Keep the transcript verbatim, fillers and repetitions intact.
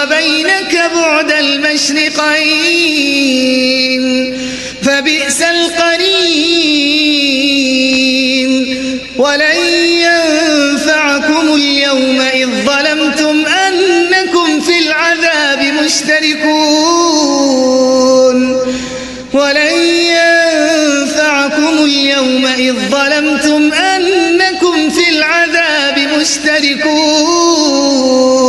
وبينك بعد المشرقين فبئس القرين. ولن ينفعكم اليوم إذ ظلمتم أنكم في العذاب مشتركون ولن ينفعكم اليوم إذ ظلمتم أنكم في العذاب مشتركون